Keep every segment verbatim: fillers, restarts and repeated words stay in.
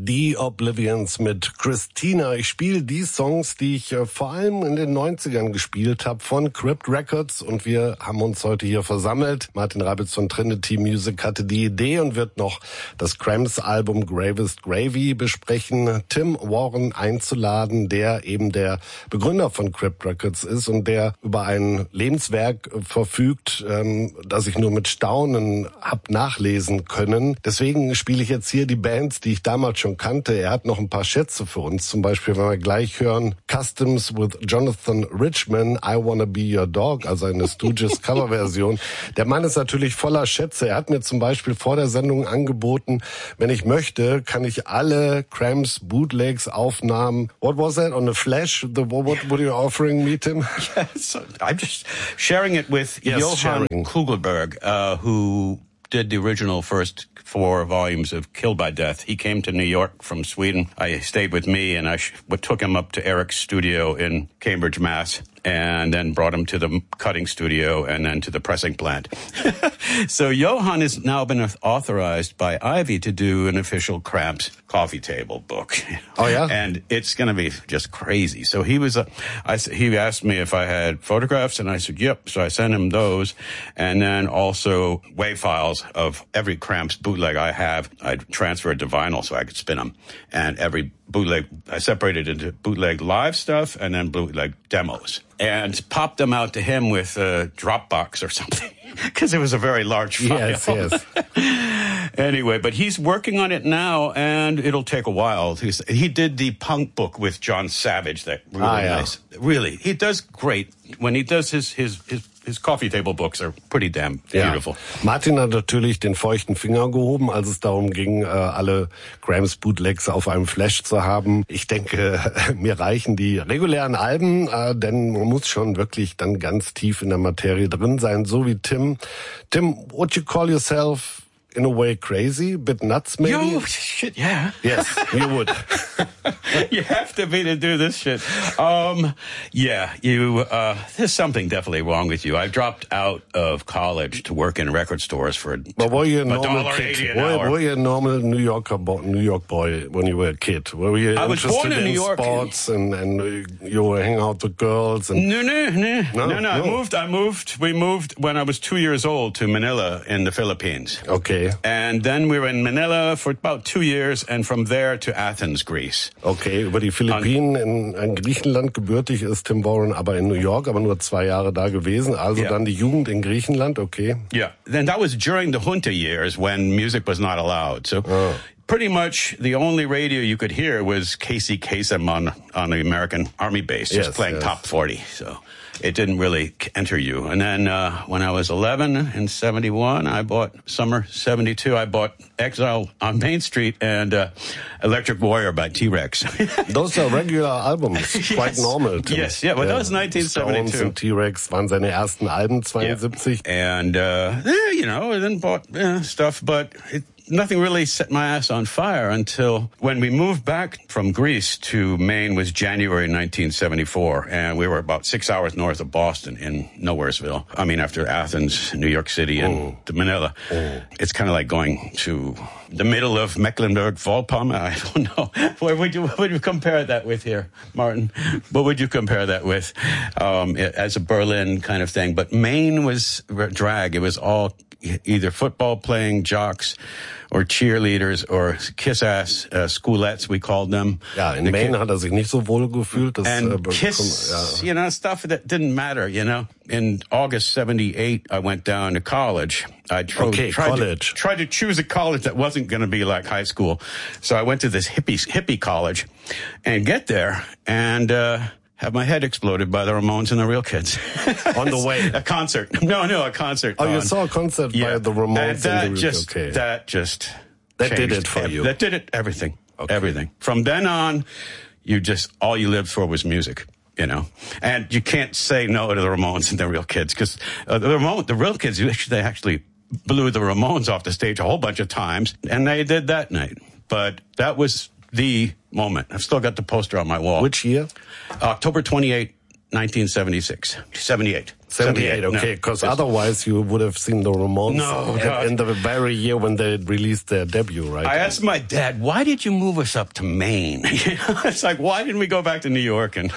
Die Oblivions mit Christina. Ich spiele die Songs, die ich äh, vor allem in den neunzigern gespielt habe, von Crypt Records. Und wir haben uns heute hier versammelt. Martin Rabitz von Trinity Music hatte die Idee und wird noch das Cramps-Album Gravest Gravy besprechen. Tim Warren einzuladen, der eben der Begründer von Crypt Records ist und der über ein Lebenswerk äh, verfügt, ähm, das ich nur mit Staunen hab nachlesen können. Deswegen spiele ich jetzt hier die Bands, die ich damals schon kannte. Er hat noch ein paar Schätze für uns. Zum Beispiel, wenn wir gleich hören, Customs with Jonathan Richman, I Wanna Be Your Dog, also eine Stooges Coverversion. Der Mann ist natürlich voller Schätze. Er hat mir zum Beispiel vor der Sendung angeboten, wenn ich möchte, kann ich alle Cramps Bootlegs Aufnahmen. What was that on the Flash? The, what, what were you offering me, Tim? Yes, I'm just sharing it with yes, Johann sharing. Kugelberg, uh, who did the original first four volumes of Killed by Death. He came to New York from Sweden. I stayed with me, and I sh- took him up to Eric's studio in Cambridge, Mass, and then brought him to the cutting studio and then to the pressing plant. So Johann has now been authorized by Ivy to do an official Cramps coffee table book. Oh, yeah? And it's going to be just crazy. So he was, uh, I, he asked me if I had photographs, and I said, yep. So I sent him those, and then also WAV files of every Cramps bootleg I have. I transferred to vinyl so I could spin them. And every bootleg, I separated into bootleg live stuff and then bootleg demos, and popped them out to him with a Dropbox or something, because it was a very large file. Yes, yes. Anyway, but he's working on it now, and it'll take a while. He's, he did the punk book with John Savage, that really ah, yeah. nice. Really, he does great. When he does his his his His coffee table books are pretty damn beautiful. Ja. Martin hat natürlich den feuchten Finger gehoben, als es darum ging, alle Cramps Bootlegs auf einem Flash zu haben. Ich denke, mir reichen die regulären Alben, denn man muss schon wirklich dann ganz tief in der Materie drin sein, so wie Tim. Tim, would you call yourself in a way crazy, a bit nuts maybe? Yo, shit, yeah. Yes, you would. You have to be to do this shit. Um, yeah, you, uh, there's something definitely wrong with you. I dropped out of college to work in record stores for but were you a a normal dollar kid? eighty an Were, hour. were you a normal New Yorker, bo- New York boy when you were a kid? Were you I was interested born in in New York. sports and, and you were hanging out with girls? And No, no, no, No, no, no. I no. moved. I moved. We moved when I was two years old to Manila in the Philippines. Okay. And then we were in Manila for about two years, and from there to Athens, Greece. Okay, über die Philippinen in, in Griechenland gebürtig ist Tim Warren, aber in New York, aber nur zwei Jahre da gewesen. Also Yeah. dann die Jugend in Griechenland, okay. Yeah. Then that was during the junta years when music was not allowed. So Oh. pretty much the only radio you could hear was Casey Kasem on, on the American Army base, just Yes, playing yes. top forty. So it didn't really enter you. And then uh, when I was eleven in seventy-one, I bought, summer seventy-two, I bought Exile on Main Street and uh, Electric Warrior by T-Rex. Those are regular albums, quite Yes. normal. Tim. Yes, yeah, but that was nineteen seventy-two. Stones und T-Rex waren seine ersten Alben, zweiundsiebzig. And, uh, eh, you know, I then bought eh, stuff, but it, nothing really set my ass on fire until when we moved back from Greece to Maine was January nineteen seventy-four. And we were about six hours north of Boston in Nowheresville. I mean, after Athens, New York City, and Oh. to Manila. Oh. It's kind of like going to the middle of Mecklenburg-Vorpommern. I don't know. What would you, what would you compare that with here, Martin? What would you compare that with um, as a Berlin kind of thing? But Maine was drag. It was all either football playing jocks or cheerleaders or kiss-ass uh, schoolettes, we called them. Ja, in The Maine ki- hat er sich nicht so wohl gefühlt. Das, and äh, bekommt- kiss, ja. you know, stuff that didn't matter, you know. In August seventy-eight, I went down to college. I tro- Okay, tried college. To, tried to choose a college that wasn't going to be like high school. So I went to this hippie, hippie college and get there and, uh, have my head exploded by the Ramones and the Real Kids. On the way. A concert. No, no, a concert. Oh, you on- saw a concert yeah. by the Ramones and and that the Real just, Okay. That just That did changed it for ev- you. That did it, everything. Okay. Everything. From then on, you just, all you lived for was music. You know, and you can't say no to the Ramones and the Real Kids because uh, the Ramones, the Real Kids, they actually blew the Ramones off the stage a whole bunch of times, and they did that night. But that was the moment. I've still got the poster on my wall. Which year? October twenty-eighth, nineteen seventy-six. seventy-eight. seventy-eight, okay, because no, otherwise you would have seen the Ramones no, in, in the very year when they released their debut, right? I asked my dad, why did you move us up to Maine? You know, it's like, why didn't we go back to New York? And,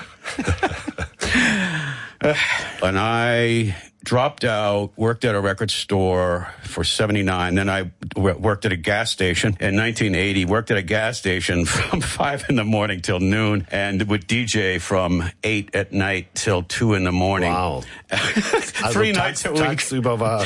and I dropped out, worked at a record store for seventy-nine. Then I w- worked at a gas station in nineteen eighty, worked at a gas station from five in the morning till noon and would D J from eight at night till two in the morning. Wow. Three also nights tags, a week. Tagsüber war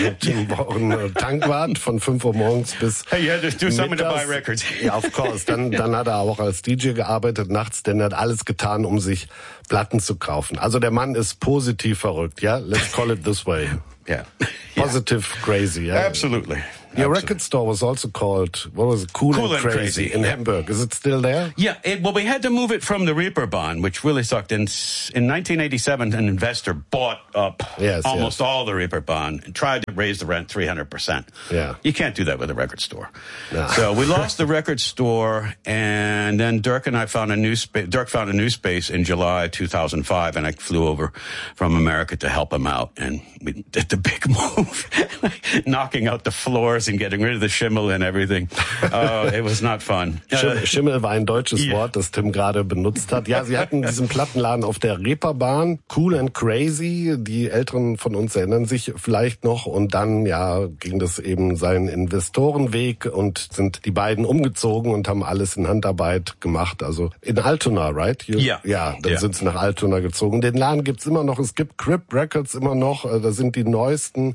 ein Tankwart von fünf Uhr morgens bis Hey, you had to do something mittags. To buy records. Ja, of course. Dann, dann hat er auch als D J gearbeitet nachts, denn er hat alles getan, um sich Platten zu kaufen. Also der Mann ist positiv verrückt, ja? Let's call it this way. Yeah. Positive yeah. crazy, yeah? Absolutely. Your Absolutely. record store was also called, what was it, Cool, Cool and, and Crazy, Crazy in yeah. Hamburg. Is it still there? Yeah, it, well, we had to move it from the Reeperbahn, which really sucked. In, in nineteen eighty-seven, an investor bought up yes, almost yes. all the Reeperbahn and tried to raise the rent three hundred percent. Yeah. You can't do that with a record store. No. So we lost the record store, and then Dirk and I found a new space. Dirk found a new space in July two thousand five, and I flew over from America to help him out, and we did the big move, knocking out the floors and getting rid of the Schimmel and everything. Oh, it was not fun. Schimmel, Schimmel war ein deutsches yeah. Wort, das Tim gerade benutzt hat. Ja, sie hatten diesen Plattenladen auf der Reeperbahn, Cool and Crazy. Die Älteren von uns erinnern sich vielleicht noch. Und dann, ja, ging das eben seinen Investorenweg und sind die beiden umgezogen und haben alles in Handarbeit gemacht. Also in Altona, right? You, ja. Ja, dann ja. sind sie nach Altona gezogen. Den Laden gibt's immer noch. Es gibt Crypt Records immer noch. Da sind die neuesten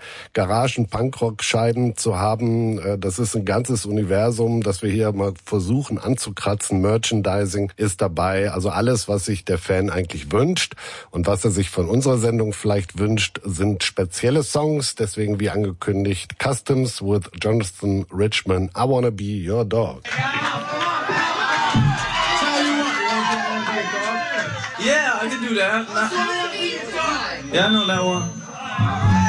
Garagen-Punkrock-Scheiben zu haben. Das ist ein ganzes Universum, das wir hier mal versuchen anzukratzen. Merchandising ist dabei. Also alles, was sich der Fan eigentlich wünscht und was er sich von unserer Sendung vielleicht wünscht, sind spezielle Songs. Deswegen, wie angekündigt, Customs with Jonathan Richman. I Wanna Be Your Dog. Yeah, I can do that. Yeah, I know that one.